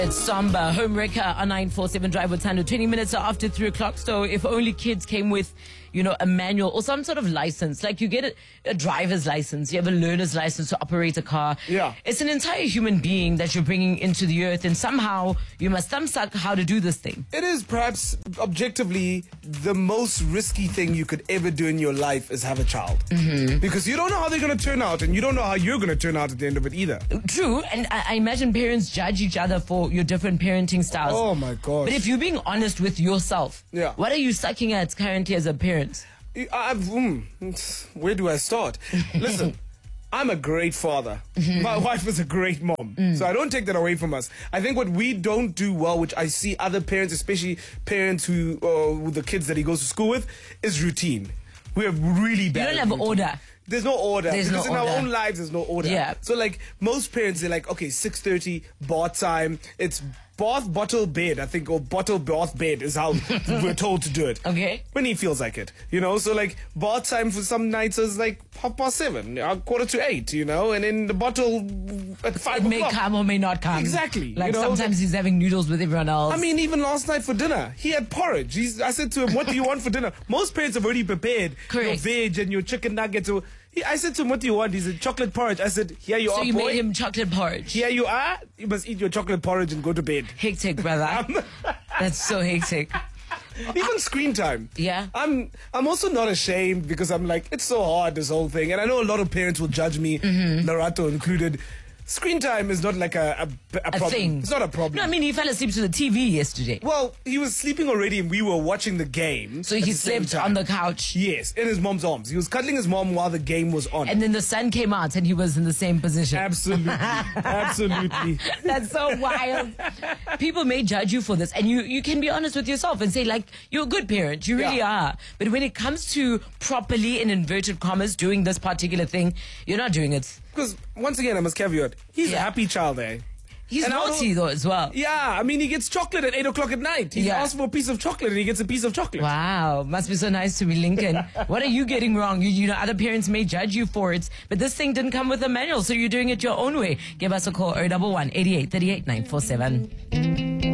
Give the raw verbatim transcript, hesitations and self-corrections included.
It's Samba, Homewrecker on nine four seven Drive with Tando. twenty minutes after three o'clock. So if only kids came with, you know, a manual or some sort of license, like you get a, a driver's license, you have a learner's license to operate a car. Yeah. It's an entire human being that you're bringing into the earth, and somehow you must thumbsuck how to do this thing. It is perhaps objectively the most risky thing you could ever do in your life is have a child. Mm-hmm. Because you don't know how they're going to turn out, and you don't know how you're going to turn out at the end of it either. True, and I, I imagine parents judge each other for your different parenting styles. Oh my gosh. But if you're being honest with yourself, Yeah. what are you sucking at currently as a parent? I, mm, where do I start? Listen, I'm a great father. My wife is a great mom. Mm. So I don't take that away from us. I think what we don't do well, which I see other parents, especially parents who, uh, with the kids that he goes to school with, is routine. We are really bad. You don't at have routine. order. There's no order. There's because no in order. our own lives, there's no order. Yeah. So like most parents, they're like, okay, six thirty, bath time. It's bath, bottle, bed, I think, or bottle, bath, bed is how we're told to do it. Okay. When he feels like it, you know? So like bath time for some nights is like half past seven, uh, quarter to eight, you know? And then the bottle at five It may o'clock. come or may not come. Exactly. Like you know, sometimes like, he's having noodles with everyone else. I mean, even last night for dinner, he had porridge. He's, I said to him, what do you want for dinner? Most parents have already prepared Correct. your veg and your chicken nuggets. Or, he, I said to him, what do you want? He said, chocolate porridge. I said, here you so are, you boy. made him chocolate porridge. Here you are. You must eat your chocolate porridge and go to bed. Hectic, brother. That's so hectic. Even screen time. Yeah. I'm I'm also not ashamed because I'm like, it's so hard, this whole thing. And I know a lot of parents will judge me, mm-hmm. Narato included. Screen time is not like a, a, a, A problem. thing. It's not a problem. No, I mean, he fell asleep to the T V yesterday. Well, he was sleeping already and we were watching the game. So at he the same slept time. on the couch. Yes, in his mom's arms. He was cuddling his mom while the game was on. And then the sun came out and he was in the same position. Absolutely. Absolutely. That's so wild. People may judge you for this, and you, you can be honest with yourself and say, like, you're a good parent. You really Yeah. are. But when it comes to properly, in inverted commas, doing this particular thing, you're not doing it. Because, once again, I must caveat, he's Yeah. a happy child, eh? He's And I naughty, don't- though, as well. Yeah, I mean, he gets chocolate at eight o'clock at night. He Yeah. asks for a piece of chocolate and he gets a piece of chocolate. Wow, must be so nice to be Lincoln. What are you getting wrong? You, you know, other parents may judge you for it, but this thing didn't come with a manual, so you're doing it your own way. Give us a call, oh one one, eight eight three eight, nine four seven.